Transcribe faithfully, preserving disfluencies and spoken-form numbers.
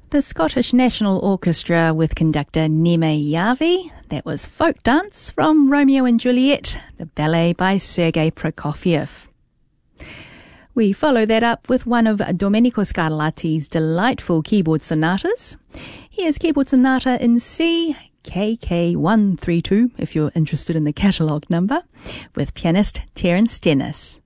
The Scottish National Orchestra with conductor Neme Yavi. That was Folk Dance from Romeo and Juliet, the ballet by Sergei Prokofiev. We follow that up with one of Domenico Scarlatti's delightful keyboard sonatas. Here's Keyboard Sonata in C, K K one three two, if you're interested in the catalogue number, with pianist Terence Dennis.